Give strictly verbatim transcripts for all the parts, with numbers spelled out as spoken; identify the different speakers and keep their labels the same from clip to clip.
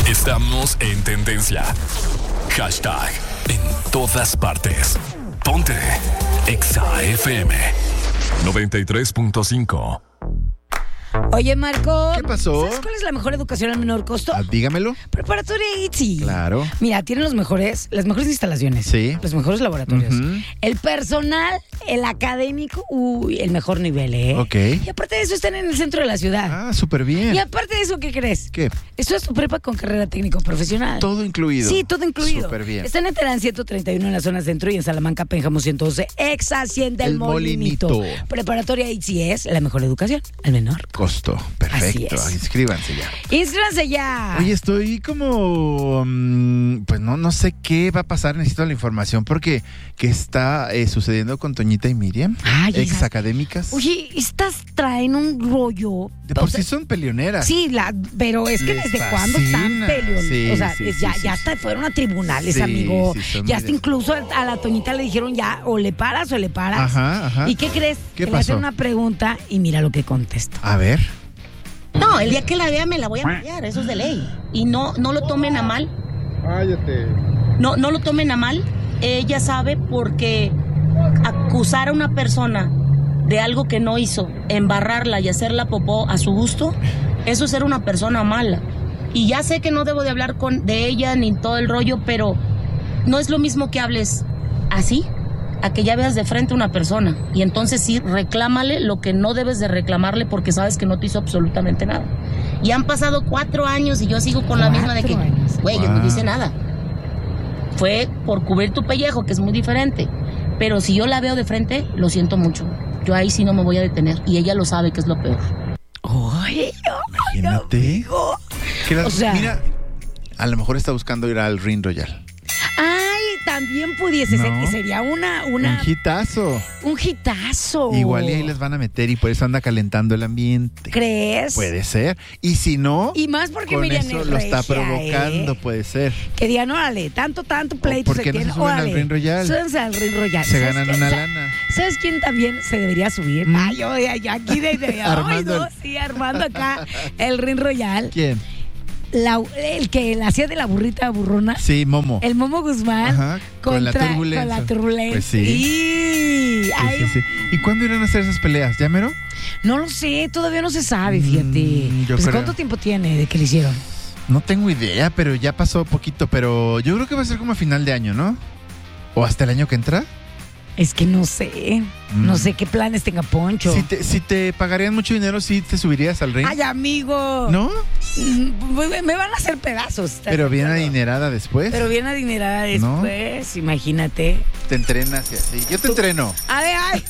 Speaker 1: Estamos en tendencia. Hashtag en todas partes. Ponte Exa F M noventa y tres punto cinco.
Speaker 2: Oye, Marco.
Speaker 3: ¿Qué pasó?
Speaker 2: ¿Sabes cuál es la mejor educación al menor costo?
Speaker 3: Ah, dígamelo.
Speaker 2: Preparatoria I T S I.
Speaker 3: Claro.
Speaker 2: Mira, tienen los mejores, las mejores instalaciones.
Speaker 3: Sí.
Speaker 2: Los mejores laboratorios.
Speaker 3: Uh-huh.
Speaker 2: El personal, el académico, uy, el mejor nivel, ¿eh?
Speaker 3: Ok.
Speaker 2: Y aparte de eso, están en el centro de la ciudad.
Speaker 3: Ah, súper bien.
Speaker 2: Y aparte de eso, ¿qué crees?
Speaker 3: ¿Qué?
Speaker 2: Esto es tu prepa con carrera técnico-profesional.
Speaker 3: Todo incluido.
Speaker 2: Sí, todo incluido.
Speaker 3: Súper bien.
Speaker 2: Están en Terán ciento treinta y uno en la zona centro y en Salamanca, Pénjamo ciento doce, Exa cien del
Speaker 3: El
Speaker 2: Molinito.
Speaker 3: Molinito.
Speaker 2: Preparatoria I T S I es la mejor educación al menor
Speaker 3: Costo. Perfecto.
Speaker 2: Así es.
Speaker 3: Inscríbanse ya.
Speaker 2: Inscríbanse ya.
Speaker 3: Oye, estoy como... um, pues no, no sé qué va a pasar. Necesito la información porque ¿qué está eh, sucediendo con Toñita y Miriam?
Speaker 2: Ay,
Speaker 3: ex
Speaker 2: esas-
Speaker 3: académicas.
Speaker 2: Oye, estas traen un rollo.
Speaker 3: De por
Speaker 2: O sea,
Speaker 3: sí son peleoneras.
Speaker 2: sí, la, pero es que
Speaker 3: Les
Speaker 2: desde cuándo están
Speaker 3: fascina.
Speaker 2: peleón.
Speaker 3: Sí,
Speaker 2: o sea,
Speaker 3: sí,
Speaker 2: es- ya,
Speaker 3: sí,
Speaker 2: ya
Speaker 3: sí,
Speaker 2: hasta fueron a tribunales,
Speaker 3: Sí,
Speaker 2: amigo.
Speaker 3: sí, son
Speaker 2: ya
Speaker 3: muy
Speaker 2: hasta
Speaker 3: de-
Speaker 2: incluso a la Toñita le dijeron ya, o le paras o le paras.
Speaker 3: Ajá, ajá.
Speaker 2: ¿Y qué crees?
Speaker 3: ¿Qué
Speaker 2: que
Speaker 3: pasó?
Speaker 2: le hacen una pregunta y mira lo que contesta.
Speaker 3: A ver.
Speaker 4: No, el día que la vea me la voy a pelear, eso es de ley. Y no, no lo tomen a mal.
Speaker 5: Cállate.
Speaker 4: No, no lo tomen a mal. Ella sabe porque acusar a una persona de algo que no hizo, embarrarla y hacerla popó a su gusto, eso es ser una persona mala. Y ya sé que no debo de hablar con, de ella ni todo el rollo, pero no es lo mismo que hables así a que ya veas de frente a una persona. Y entonces sí, reclámale lo que no debes de reclamarle porque sabes que no te hizo absolutamente nada. Y han pasado cuatro años y yo sigo con la misma de que,
Speaker 2: Cuatro años.
Speaker 4: güey, yo no
Speaker 3: Wow.
Speaker 4: hice nada. Fue por cubrir tu pellejo, que es muy diferente. Pero si yo la veo de frente, lo siento mucho. Yo ahí sí no me voy a detener. Y ella lo sabe que es lo peor.
Speaker 2: Oye,
Speaker 3: Imagínate.
Speaker 2: amigo.
Speaker 3: Que la-
Speaker 2: O sea-
Speaker 3: mira, a lo mejor está buscando ir al Ring Royal.
Speaker 2: Ay, también pudiese ser.
Speaker 3: No.
Speaker 2: Y sería una,
Speaker 3: Un
Speaker 2: una,
Speaker 3: hitazo.
Speaker 2: un hitazo.
Speaker 3: Igual y ahí les van a meter y por eso anda calentando el ambiente.
Speaker 2: ¿Crees?
Speaker 3: Puede ser. Y si no,
Speaker 2: Y más porque
Speaker 3: con
Speaker 2: Miriam
Speaker 3: eso
Speaker 2: es
Speaker 3: lo está
Speaker 2: regia,
Speaker 3: provocando,
Speaker 2: ¿eh?
Speaker 3: puede ser.
Speaker 2: Que digan, órale, tanto, tanto pleito
Speaker 3: ¿por qué
Speaker 2: se
Speaker 3: no se
Speaker 2: tiene,
Speaker 3: suben al
Speaker 2: órale,
Speaker 3: Ring Royal?
Speaker 2: súbanse al Ring Royal.
Speaker 3: Se
Speaker 2: ¿Sabes
Speaker 3: ganan
Speaker 2: quién?
Speaker 3: una
Speaker 2: Sa-
Speaker 3: lana.
Speaker 2: ¿Sabes quién también se debería subir?
Speaker 3: ¿Mm?
Speaker 2: Ay, yo, ay, yo aquí de, de ay,
Speaker 3: Armando
Speaker 2: no,
Speaker 3: el-
Speaker 2: sí, armando acá el Ring Royal.
Speaker 3: ¿Quién?
Speaker 2: La- el que la hacía de la burrita burrona.
Speaker 3: Sí, Momo.
Speaker 2: El Momo Guzmán.
Speaker 3: Ajá, con la
Speaker 2: contra-
Speaker 3: turbulencia.
Speaker 2: Con la turbulencia.
Speaker 3: Pues sí.
Speaker 2: Y-
Speaker 3: Sí,
Speaker 2: ay,
Speaker 3: sí, sí. ¿Y cuándo irán a hacer esas peleas? ¿Ya mero?
Speaker 2: No lo sé, todavía no se sabe, fíjate.
Speaker 3: Mm, yo
Speaker 2: Pues,
Speaker 3: creo.
Speaker 2: ¿cuánto tiempo tiene de que le hicieron?
Speaker 3: No tengo idea, pero ya pasó poquito. Pero yo creo que va a ser como a final de año, ¿no? ¿O hasta el año que entra?
Speaker 2: Es que no sé.
Speaker 3: Mm.
Speaker 2: No sé qué planes tenga Poncho.
Speaker 3: Si te, si te pagarían mucho dinero, ¿sí te subirías al ring?
Speaker 2: Ay, amigo.
Speaker 3: ¿No?
Speaker 2: Mm, Me van a hacer pedazos. ¿estás
Speaker 3: Pero
Speaker 2: de
Speaker 3: bien
Speaker 2: acuerdo?
Speaker 3: adinerada después.
Speaker 2: Pero bien adinerada
Speaker 3: ¿No?
Speaker 2: después, imagínate.
Speaker 3: Te entrenas y así. Yo te entreno.
Speaker 2: A ver, ay.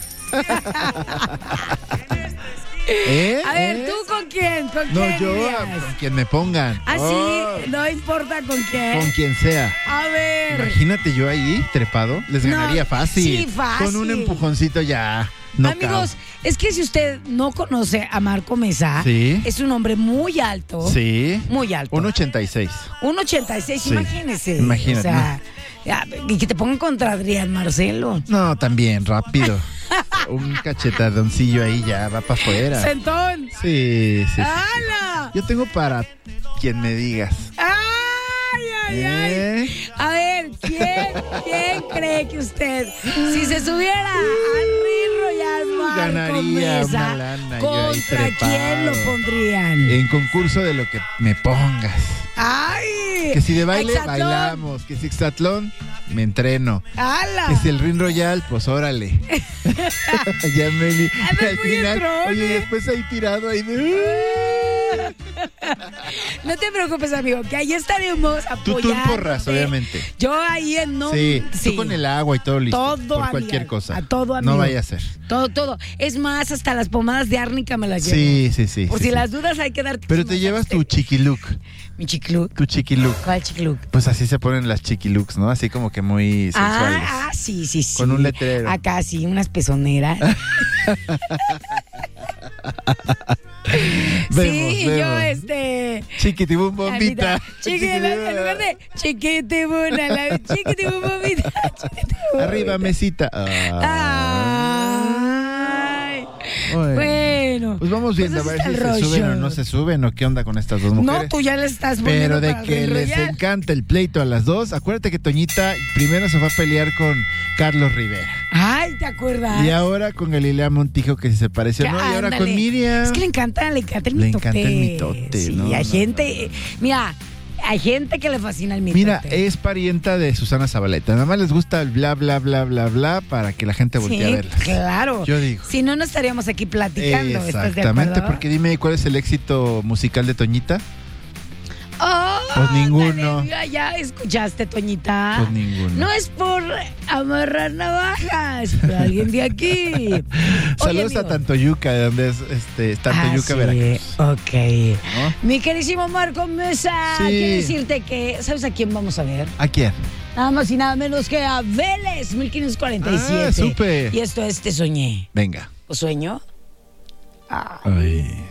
Speaker 3: ¿Eh?
Speaker 2: A ver,
Speaker 3: ¿Eh?
Speaker 2: ¿tú con quién? ¿Con
Speaker 3: No,
Speaker 2: quién
Speaker 3: yo
Speaker 2: irías?
Speaker 3: con quien me pongan.
Speaker 2: Ah,
Speaker 3: Oh,
Speaker 2: sí, no importa con quién.
Speaker 3: con quien sea.
Speaker 2: A ver.
Speaker 3: Imagínate yo ahí, trepado. Les
Speaker 2: No,
Speaker 3: ganaría fácil.
Speaker 2: sí, fácil.
Speaker 3: Con un empujoncito ya. No
Speaker 2: Amigos, es que si usted no conoce a Marco Mesa,
Speaker 3: Sí.
Speaker 2: es un hombre muy alto.
Speaker 3: Sí.
Speaker 2: Muy alto.
Speaker 3: Un ochenta y seis.
Speaker 2: Un ochenta y seis,
Speaker 3: Sí.
Speaker 2: imagínese.
Speaker 3: Imagínate,
Speaker 2: O sea, ya, y que te pongan contra Adrián Marcelo.
Speaker 3: No, también, rápido. Un cachetadoncillo ahí ya va para afuera.
Speaker 2: Sentón.
Speaker 3: Sí, sí, sí, sí.
Speaker 2: ¡Hala!
Speaker 3: Yo tengo para quien me digas.
Speaker 2: ¡Ay, ay, ay!
Speaker 3: ¿Eh?
Speaker 2: A ver, ¿quién, quién cree que usted, si se subiera al Ring Royal Marco
Speaker 3: Ganaría
Speaker 2: Mesa,
Speaker 3: una lana, yo ahí
Speaker 2: ¿contra
Speaker 3: trepado.
Speaker 2: quién lo pondrían?
Speaker 3: En concurso de lo que me pongas.
Speaker 2: ¡Ay!
Speaker 3: Que si de baile,
Speaker 2: Hexatlón.
Speaker 3: bailamos. Que si hexatlón, me entreno.
Speaker 2: ¡Hala!
Speaker 3: Que si el Ring Royal, pues órale. Ya me vi.
Speaker 2: Andas
Speaker 3: Al
Speaker 2: muy
Speaker 3: final,
Speaker 2: entrón,
Speaker 3: oye, y
Speaker 2: ¿eh?
Speaker 3: después ahí tirado ahí de...
Speaker 2: No te preocupes, amigo, que ahí estaremos
Speaker 3: Tú,
Speaker 2: apoyándote.
Speaker 3: tú en porras, obviamente.
Speaker 2: Yo ahí en no.
Speaker 3: Sí, tú con el agua y todo listo.
Speaker 2: Todo,
Speaker 3: por cualquier
Speaker 2: amiga,
Speaker 3: cosa.
Speaker 2: a todo, amigo.
Speaker 3: No vaya a ser.
Speaker 2: Todo, todo. Es más, hasta las pomadas de árnica me las llevo.
Speaker 3: Sí, sí, sí.
Speaker 2: Por
Speaker 3: sí,
Speaker 2: si
Speaker 3: sí.
Speaker 2: las dudas hay que darte.
Speaker 3: Pero te llevas tu chiquilook.
Speaker 2: Mi chiquiluc.
Speaker 3: Tu chiquilook.
Speaker 2: ¿Cuál chiquiluc?
Speaker 3: Pues así se ponen las chiquilooks, ¿no? Así como que muy sensuales.
Speaker 2: Ah, ah, sí, sí, sí.
Speaker 3: Con un letrero.
Speaker 2: Acá sí, unas pezoneras.
Speaker 3: Vemos,
Speaker 2: sí, yo
Speaker 3: vemos.
Speaker 2: este.
Speaker 3: Chiquitibum bombita.
Speaker 2: Chiqui, en lugar de chiquitibuna, la chiquitibum bombita. chiquitibum
Speaker 3: Arriba
Speaker 2: bombita.
Speaker 3: mesita. Ah.
Speaker 2: Ay.
Speaker 3: Bueno.
Speaker 2: Bueno. bueno.
Speaker 3: Pues vamos viendo
Speaker 2: Pues
Speaker 3: a ver
Speaker 2: así
Speaker 3: si
Speaker 2: está el
Speaker 3: se suben
Speaker 2: rollo.
Speaker 3: o no se suben o qué onda con estas dos mujeres.
Speaker 2: No, tú ya le estás poniendo
Speaker 3: Pero de
Speaker 2: para
Speaker 3: que les
Speaker 2: enrollar.
Speaker 3: encanta el pleito a las dos. Acuérdate que Toñita primero se fue a pelear con Carlos Rivera.
Speaker 2: Ay, ¿te acuerdas?
Speaker 3: Y ahora con Galilea Montijo, que si se pareció,
Speaker 2: Ya,
Speaker 3: ¿no? Y ahora
Speaker 2: ándale.
Speaker 3: con Miriam.
Speaker 2: Es que le encanta, le encanta el
Speaker 3: Le
Speaker 2: mitote.
Speaker 3: encanta el mitote,
Speaker 2: Sí,
Speaker 3: no,
Speaker 2: hay
Speaker 3: no,
Speaker 2: gente, mira, hay gente que le fascina el mitote.
Speaker 3: Mira, es parienta de Susana Zabaleta. Nada más les gusta el bla, bla, bla, bla, bla para que la gente voltee
Speaker 2: sí,
Speaker 3: a verlas.
Speaker 2: claro.
Speaker 3: Yo digo.
Speaker 2: Si no, no estaríamos aquí platicando. ¿Estás de
Speaker 3: Exactamente,
Speaker 2: acuerdo?
Speaker 3: porque dime cuál es el éxito musical de Toñita.
Speaker 2: Oh,
Speaker 3: Pues ninguno.
Speaker 2: dale, ya escuchaste, Toñita.
Speaker 3: Pues ninguno.
Speaker 2: No es por amarrar navajas, pero alguien de aquí. Oye,
Speaker 3: Saludos a
Speaker 2: amigo.
Speaker 3: Tantoyuca, de donde es este, Tantoyuca,
Speaker 2: Ah, sí,
Speaker 3: Veracruz.
Speaker 2: ok.
Speaker 3: ¿No?
Speaker 2: Mi queridísimo Marco Mesa,
Speaker 3: Sí.
Speaker 2: quiero decirte que, ¿sabes a quién vamos a ver?
Speaker 3: ¿A quién?
Speaker 2: Nada más y nada menos que a Vélez, mil quinientos cuarenta y siete.
Speaker 3: Ah, supe.
Speaker 2: Y esto es Te Soñé.
Speaker 3: Venga.
Speaker 2: ¿O sueño? Ah.
Speaker 3: Ay.